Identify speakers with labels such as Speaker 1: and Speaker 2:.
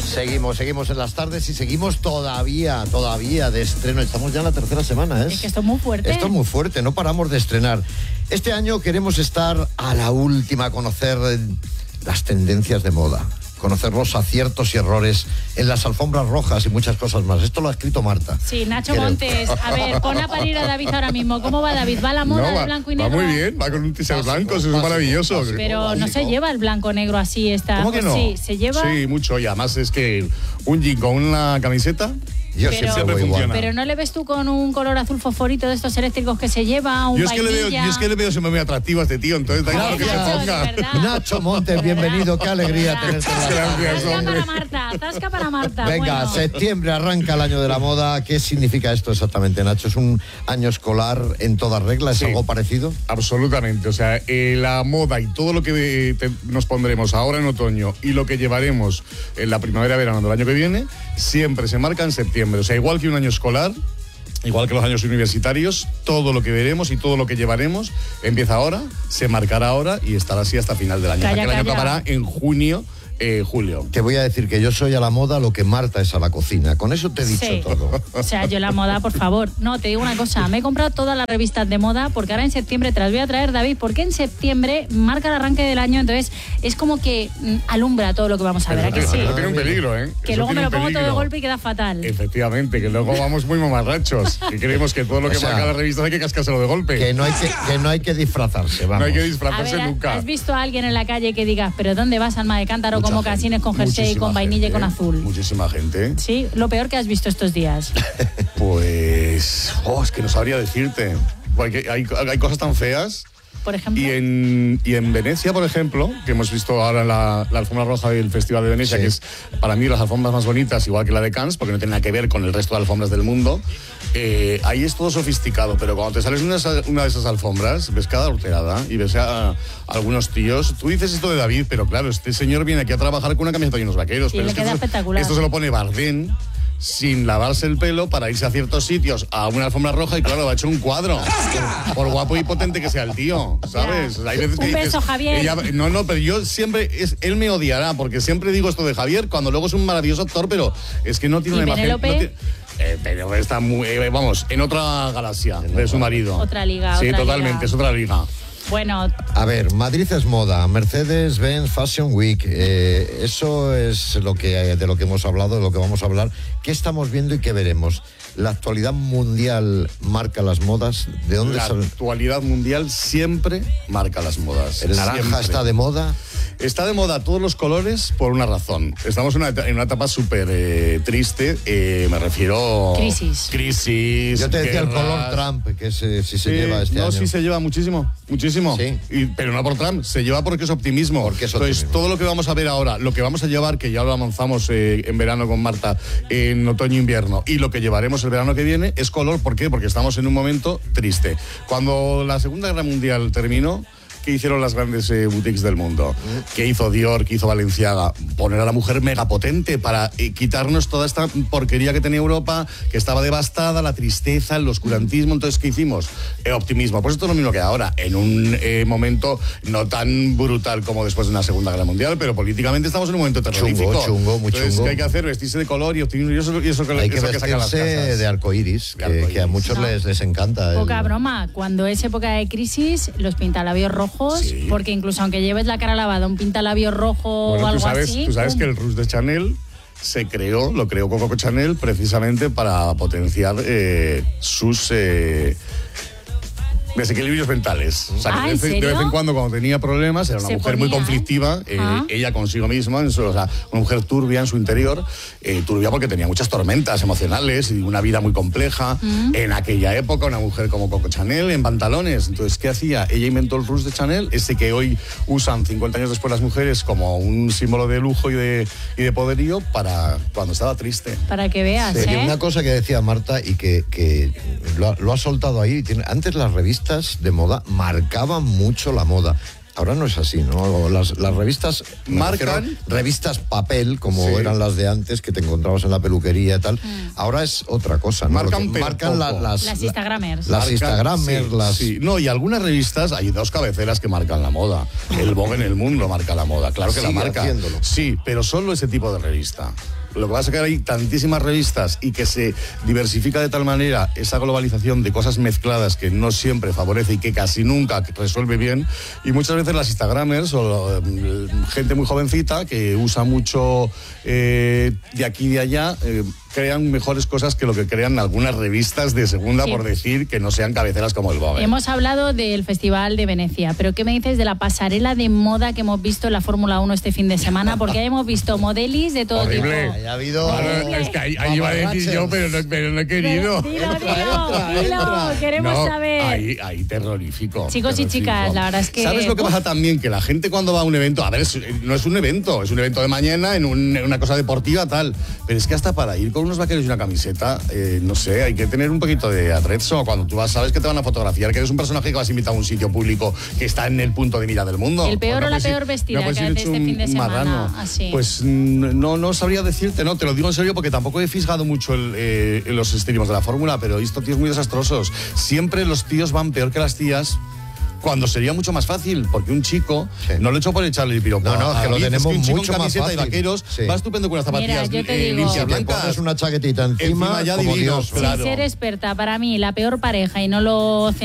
Speaker 1: Seguimos en las tardes y seguimos todavía de estreno. Estamos ya en la tercera semana,
Speaker 2: Es que esto es muy fuerte.
Speaker 1: Esto es muy fuerte, no paramos de estrenar. Este año queremos estar a la última, conocer las tendencias de moda, conocer los aciertos y errores en las alfombras rojas y muchas cosas más. Esto lo ha escrito Marta.
Speaker 2: Sí, Nacho Montes. A ver, pon a parir a David ahora mismo. ¿Cómo va David? ¿Va la moda de blanco y negro?
Speaker 3: Va muy bien, va con un t-shirt blanco, eso es maravilloso.
Speaker 2: Pero no se lleva el blanco-negro así.
Speaker 3: ¿Cómo que no?
Speaker 2: Sí, se lleva.
Speaker 3: Sí, mucho. Y además es que un jean con una camiseta...
Speaker 1: Yo siempre voy igual.
Speaker 2: Pero no le ves tú con un color azul fosforito de estos eléctricos que se lleva, un vainilla.
Speaker 3: Yo es que le veo siempre muy atractivo a este tío, entonces da igual que se ponga.
Speaker 1: Nacho Montes, bienvenido, qué alegría tenerte.
Speaker 3: Gracias, hombre.
Speaker 2: Tasca para Marta.
Speaker 1: Venga,
Speaker 2: bueno.
Speaker 1: Septiembre arranca el año de la moda. ¿Qué significa esto exactamente, Nacho? ¿Es un año escolar en toda regla? ¿Es algo parecido?
Speaker 3: Absolutamente, o sea, la moda y todo lo que nos pondremos ahora en otoño y lo que llevaremos en la primavera-verano del año que viene, siempre se marca en septiembre. O sea, igual que un año escolar, igual que los años universitarios, todo lo que veremos y todo lo que llevaremos empieza ahora, se marcará ahora y estará así hasta final del año.
Speaker 2: Calla,
Speaker 3: o sea, que el año
Speaker 2: calla.
Speaker 3: acabará en junio, julio.
Speaker 1: Te voy a decir que yo soy a la moda lo que Marta es a la cocina. Con eso te he dicho
Speaker 2: Sí.
Speaker 1: todo.
Speaker 2: O sea, yo la moda, por favor. No, te digo una cosa. Me he comprado todas las revistas de moda porque ahora en septiembre te las voy a traer, David, porque en septiembre marca el arranque del año, entonces es como que alumbra todo lo que vamos a ver. ¿A que sí?
Speaker 3: Eso tiene un peligro, ¿eh?
Speaker 2: Que
Speaker 3: Eso
Speaker 2: luego me
Speaker 3: tiene
Speaker 2: lo
Speaker 3: un
Speaker 2: pongo todo de
Speaker 3: peligro.
Speaker 2: golpe y queda fatal.
Speaker 3: Efectivamente, que luego vamos muy mamarrachos. Que creemos que todo lo que
Speaker 1: O sea,
Speaker 3: marca las revistas hay que cascárselo de golpe.
Speaker 1: Que no hay que disfrazarse, vamos.
Speaker 3: No hay que
Speaker 2: A
Speaker 3: disfrazarse
Speaker 2: ver,
Speaker 3: nunca.
Speaker 2: ¿has visto a alguien en la calle que digas, pero ¿dónde vas, alma de cántaro,
Speaker 1: Mucha
Speaker 2: como
Speaker 1: gente,
Speaker 2: casines con jersey,
Speaker 3: Muchísima
Speaker 2: con vainilla y con
Speaker 3: gente,
Speaker 2: azul?
Speaker 3: Muchísima gente.
Speaker 2: Sí, lo peor que has visto estos días.
Speaker 3: Pues... es que no sabría decirte. Porque hay cosas tan feas.
Speaker 2: Por ejemplo.
Speaker 3: Y en Venecia, por ejemplo, que hemos visto ahora la alfombra roja del Festival de Venecia,
Speaker 1: Sí.
Speaker 3: que es para mí las alfombras más bonitas, igual que la de Cannes, porque no tiene nada que ver con el resto de alfombras del mundo. Ahí es todo sofisticado, pero cuando te sales una de esas alfombras, ves cada horterada y ves a algunos tíos. Tú dices esto de David, pero claro, este señor viene aquí a trabajar con una camiseta y unos vaqueros.
Speaker 2: Y
Speaker 3: pero
Speaker 2: le
Speaker 3: es que
Speaker 2: queda espectacular.
Speaker 3: Esto se lo pone Bardem sin lavarse el pelo para irse a ciertos sitios a una alfombra roja y claro, lo ha hecho un cuadro. Por guapo y potente que sea el tío, ¿sabes?
Speaker 2: Ya.
Speaker 3: Hay veces que
Speaker 2: Un beso, Javier.
Speaker 3: no, pero yo siempre, él me odiará porque siempre digo esto de Javier cuando luego es un maravilloso actor, pero es que no tiene
Speaker 2: ¿Y
Speaker 3: una imagen...
Speaker 2: Penélope?
Speaker 3: Pero está muy, vamos, en otra galaxia de su marido.
Speaker 2: Otra liga,
Speaker 3: Sí,
Speaker 2: otra
Speaker 3: totalmente,
Speaker 2: liga.
Speaker 3: es otra liga.
Speaker 2: Bueno,
Speaker 1: A ver, Madrid es moda, Mercedes-Benz Fashion Week, eso es de lo que hemos hablado, de lo que vamos a hablar. ¿Qué estamos viendo y qué veremos? La actualidad mundial marca las modas. ¿De dónde
Speaker 3: La
Speaker 1: salen?
Speaker 3: actualidad mundial siempre marca las modas.
Speaker 1: ¿El naranja
Speaker 3: siempre.
Speaker 1: está de moda?
Speaker 3: Está de moda todos los colores por una razón. Estamos en una etapa súper triste, me refiero... Crisis.
Speaker 1: Yo te decía el
Speaker 3: guerras.
Speaker 1: color Trump, que si se lleva este año.
Speaker 3: Sí se lleva muchísimo.
Speaker 1: Sí.
Speaker 3: Pero no por Trump, se lleva porque es optimismo.
Speaker 1: Porque es
Speaker 3: Entonces,
Speaker 1: optimismo.
Speaker 3: todo lo que vamos a ver ahora, lo que vamos a llevar, que ya lo avanzamos en verano con Marta, en otoño-invierno, y lo que llevaremos el verano que viene, es color. ¿Por qué? Porque estamos en un momento triste. Cuando la Segunda Guerra Mundial terminó, ¿qué hicieron las grandes boutiques del mundo? ¿Qué hizo Dior? ¿Qué hizo Balenciaga? Poner a la mujer megapotente para quitarnos toda esta porquería que tenía Europa, que estaba devastada, la tristeza, el oscurantismo. Entonces, ¿qué hicimos? Optimismo. Pues esto es lo mismo que ahora, en un momento no tan brutal como después de una Segunda Guerra Mundial, pero políticamente estamos en un momento terrorífico.
Speaker 1: Chungo, muy
Speaker 3: Entonces,
Speaker 1: chungo.
Speaker 3: ¿qué hay que hacer? Vestirse de color y optimismo. Y eso
Speaker 1: Hay que
Speaker 3: saca las
Speaker 1: vestirse
Speaker 3: casas.
Speaker 1: de arcoíris, que a muchos
Speaker 2: No.
Speaker 1: les encanta.
Speaker 2: poca broma. Cuando es época de crisis, los pintalabios rojos,
Speaker 3: Sí.
Speaker 2: porque incluso aunque lleves la cara lavada, un pintalabios rojo
Speaker 3: Bueno,
Speaker 2: o algo
Speaker 3: tú sabes
Speaker 2: así...
Speaker 3: que el Rouge de Chanel lo creó Coco Chanel precisamente para potenciar sus desequilibrios mentales. O sea, que
Speaker 2: Ah,
Speaker 3: de
Speaker 2: ¿en
Speaker 3: vez
Speaker 2: serio?
Speaker 3: en cuando tenía problemas, era una
Speaker 2: Se
Speaker 3: mujer muy
Speaker 2: ponía,
Speaker 3: conflictiva, ella consigo misma, o sea, una mujer turbia en su interior, turbia porque tenía muchas tormentas emocionales y una vida muy compleja. En aquella época, una mujer como Coco Chanel en pantalones. Entonces, ¿qué hacía? Ella inventó el Rouge de Chanel, ese que hoy usan 50 años después las mujeres como un símbolo de lujo y de poderío para cuando estaba triste.
Speaker 2: Para que veas,
Speaker 1: Sí,
Speaker 2: ¿eh?
Speaker 1: una cosa que decía Marta y que lo ha soltado ahí. Antes las revistas de moda marcaban mucho la moda. Ahora no es así, ¿no? Las revistas
Speaker 3: Marcan.
Speaker 1: revistas papel, como
Speaker 3: Sí.
Speaker 1: eran las de antes, que te encontrabas en la peluquería y tal. Ahora es otra cosa, ¿no?
Speaker 3: Marcan,
Speaker 1: Lo que
Speaker 3: pero
Speaker 1: marcan
Speaker 3: poco.
Speaker 2: Las Instagramers.
Speaker 1: las
Speaker 3: Marcan,
Speaker 1: Instagramers,
Speaker 3: sí,
Speaker 1: las...
Speaker 3: sí. No, y algunas revistas, hay dos cabeceras que marcan la moda. El Vogue en el mundo marca la moda, claro que la
Speaker 1: Sigue
Speaker 3: marca.
Speaker 1: haciéndolo.
Speaker 3: Sí, pero solo ese tipo de revista. Lo que pasa es que hay tantísimas revistas y que se diversifica de tal manera esa globalización de cosas mezcladas que no siempre favorece y que casi nunca resuelve bien. Y muchas veces las Instagramers o gente muy jovencita que usa mucho de aquí y de allá, crean mejores cosas que lo que crean algunas revistas de segunda, por decir que no sean cabeceras como el Vogue.
Speaker 2: Hemos hablado del Festival de Venecia, pero ¿qué me dices de la pasarela de moda que hemos visto en la Fórmula 1 este fin de semana? Porque ahí hemos visto modelis de todo
Speaker 3: Horrible.
Speaker 2: tipo.
Speaker 1: Ha habido...
Speaker 3: Es que ahí iba a decir yo, pero no he querido.
Speaker 2: Dilo, queremos saber.
Speaker 3: Ahí terrorífico.
Speaker 2: Chicos y chicas, la verdad es que...
Speaker 3: ¿Sabes lo que pasa también? Que la gente cuando va a un evento, a ver, no es un evento, es un evento de mañana en una cosa deportiva tal, pero es que hasta para ir con unos vaqueros y una camiseta, no sé, hay que tener un poquito de atrezzo. Cuando tú vas, sabes que te van a fotografiar, que eres un personaje que vas a invitar a un sitio público que está en el punto de mira del mundo.
Speaker 2: El peor o la peor vestida que hace este fin de semana. Así.
Speaker 3: Pues no sabría decirte, no, te lo digo en serio porque tampoco he fijado mucho en los estímulos de la fórmula, pero he visto tíos muy desastrosos. Siempre los tíos van peor que las tías, cuando sería mucho más fácil, porque un chico, no lo he hecho por echarle el piropo.
Speaker 1: No, es que lo tenemos
Speaker 3: un chico
Speaker 1: mucho
Speaker 3: con
Speaker 1: más
Speaker 3: camiseta
Speaker 1: fácil.
Speaker 3: y vaqueros, va estupendo con unas zapatillas
Speaker 1: limpias, blancas. Pones una chaquetita encima
Speaker 3: ya
Speaker 1: como
Speaker 3: divino,
Speaker 1: Dios.
Speaker 3: claro.
Speaker 2: Sin ser experta, para mí la peor pareja, y no lo